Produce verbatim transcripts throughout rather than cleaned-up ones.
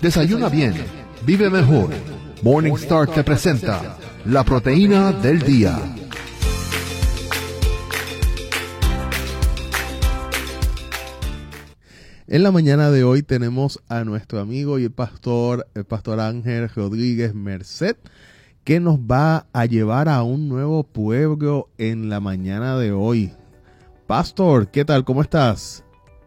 Desayuna bien, vive mejor. Morningstar te presenta la proteína del día. En la mañana de hoy tenemos a nuestro amigo y el pastor, el pastor Ángel Rodríguez Merced, que nos va a llevar a un nuevo pueblo en la mañana de hoy. Pastor, ¿qué tal? ¿Cómo estás?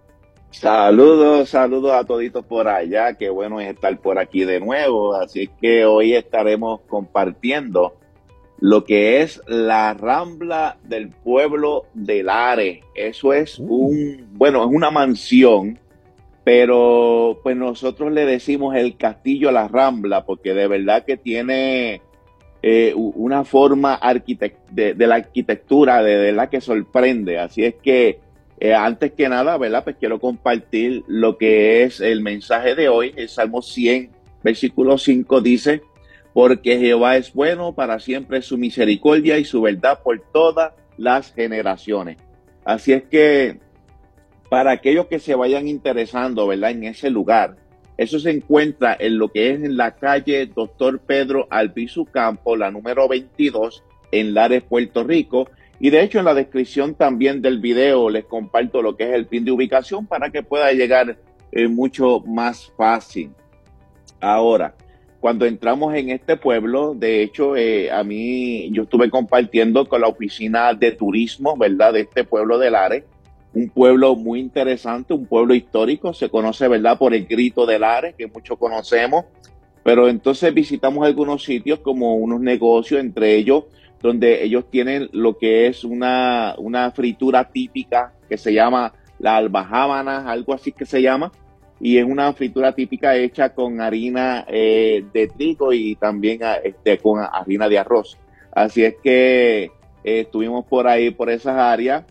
Saludos, saludos a toditos por allá. Qué bueno es estar por aquí de nuevo. Así que hoy estaremos compartiendo lo que es la Rambla del pueblo de Lares. Eso es un, bueno, es una mansión, pero pues nosotros le decimos el Castillo La Rambla porque de verdad que tiene eh, una forma arquitect- de, de la arquitectura de verdad que sorprende. Así es que eh, antes que nada, ¿verdad? Pues quiero compartir lo que es el mensaje de hoy. El Salmo cien, versículo cinco dice: porque Jehová es bueno, para siempre es su misericordia y su verdad por todas las generaciones. Así es que para aquellos que se vayan interesando, ¿verdad?, en ese lugar, eso se encuentra en lo que es en la calle Doctor Pedro Albizu Campo, la número veintidós, en Lares, Puerto Rico. Y de hecho en la descripción también del video les comparto lo que es el pin de ubicación para que pueda llegar eh, mucho más fácil. Ahora, cuando entramos en este pueblo, de hecho, eh, a mí, yo estuve compartiendo con la oficina de turismo, ¿verdad?, de este pueblo de Lares, un pueblo muy interesante, un pueblo histórico, se conoce, ¿verdad?, por el Grito de Lares, que muchos conocemos, pero entonces visitamos algunos sitios como unos negocios, entre ellos, donde ellos tienen lo que es una, una fritura típica que se llama la albajábana, algo así que se llama, y es una fritura típica hecha con harina eh, de trigo y también este, con harina de arroz. Así es que eh, estuvimos por ahí, por esas áreas,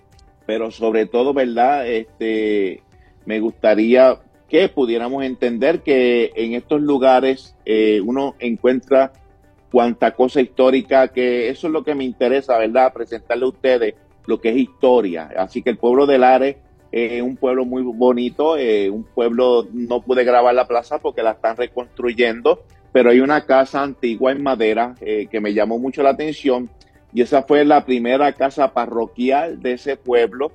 pero sobre todo, ¿verdad? Este, me gustaría que pudiéramos entender que en estos lugares eh, uno encuentra cuánta cosa histórica, que eso es lo que me interesa, ¿verdad? Presentarle a ustedes lo que es historia. Así que el pueblo de Lares es eh, un pueblo muy bonito, eh, un pueblo, no pude grabar la plaza porque la están reconstruyendo, pero hay una casa antigua en madera eh, que me llamó mucho la atención, y esa fue la primera casa parroquial de ese pueblo,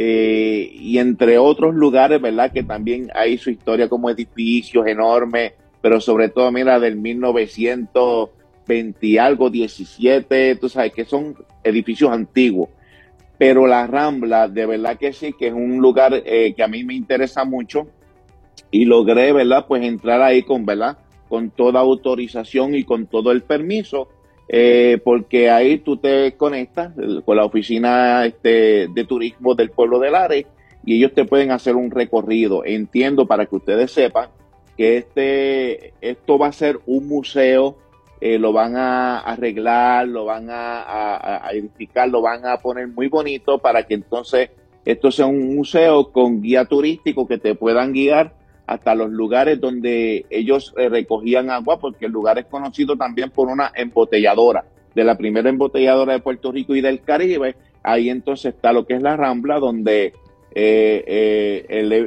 eh, y entre otros lugares, ¿verdad?, que también hay su historia como edificios enormes, pero sobre todo, mira, del mil novecientos veinte y algo, diecisiete, tú sabes, que son edificios antiguos. Pero la Rambla, de verdad que sí, que es un lugar eh, que a mí me interesa mucho, y logré, ¿verdad?, pues entrar ahí con, ¿verdad?, con toda autorización y con todo el permiso, eh, porque ahí tú te conectas con la oficina este, de turismo del pueblo de Lares y ellos te pueden hacer un recorrido. Entiendo, para que ustedes sepan, que este, esto va a ser un museo. Eh, lo van a arreglar, lo van a, a, a edificar, lo van a poner muy bonito para que entonces esto sea un museo con guía turístico que te puedan guiar hasta los lugares donde ellos eh, recogían agua, porque el lugar es conocido también por una embotelladora, de la primera embotelladora de Puerto Rico y del Caribe. Ahí entonces está lo que es la Rambla, donde eh, eh, el